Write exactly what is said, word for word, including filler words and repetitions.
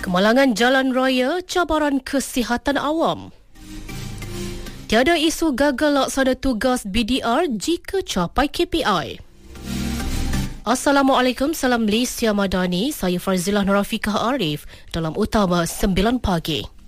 Kemalangan jalan raya, cabaran kesihatan awam. Tiada isu gagal laksana tugas B D R jika capai K P I. Assalamualaikum, salam Malaysia Madani. Saya Farzilah Nurafikah Arif dalam Utama sembilan pagi.